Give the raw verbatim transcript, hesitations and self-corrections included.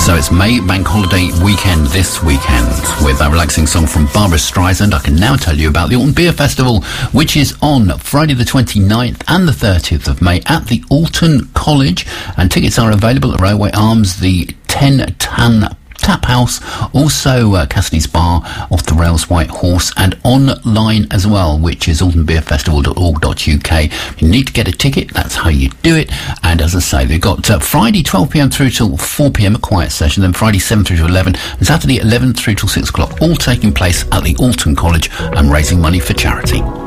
So it's May Bank Holiday weekend this weekend with a relaxing song from Barbara Streisand. I can now tell you about the Alton Beer Festival, which is on Friday the twenty-ninth and the thirtieth of May at the Alton College, and tickets are available at Railway Arms, the ten Tan Tap House, also uh, Cassidy's Bar, Off the Rails White Horse, and online as well, which is alton beer festival dot org dot U K. You need to get a ticket, that's how you do it. And as I say, they've got uh, Friday twelve p m through till four p m a quiet session, then Friday seven through to eleven, and Saturday eleven through till six o'clock, all taking place at the Alton College and raising money for charity.